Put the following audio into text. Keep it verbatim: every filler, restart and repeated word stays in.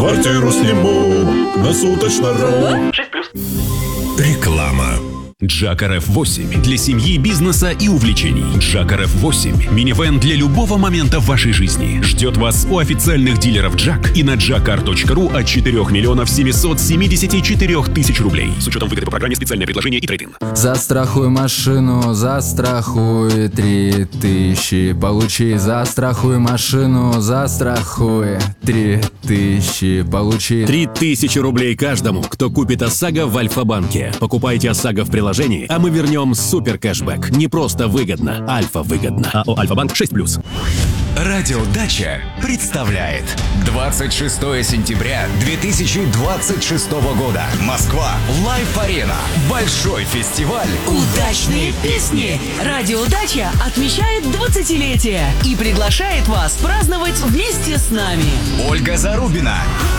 Квартиру сниму на суточно. шесть плюс. Реклама. Джак эр эф восемь для семьи, бизнеса и увлечений. Джак эр эф восемь – минивэн для любого момента в вашей жизни. Ждет вас у официальных дилеров Джак и на джакар точка ру от четырёх миллионов семисот семидесяти четырёх тысяч рублей. С учетом выгоды по программе «Специальное предложение» и трейд-ин. Застрахуй машину, застрахуй три тысячи. Получи, застрахуй машину, застрахуй три тысячи. Получи Три тысячи рублей каждому, кто купит ОСАГО в Альфа-банке. Покупайте ОСАГО в приложении, а мы вернем супер кэшбэк. Не просто выгодно, альфа выгодно. АО «Альфа-банк» шесть плюс. Радио Дача представляет двадцать шестое сентября две тысячи двадцать шестого года. Москва. Лайв-арена. Большой фестиваль. Удачные песни. Радио Дача отмечает двадцатилетие и приглашает вас праздновать вместе с нами. Ольга Зарубина.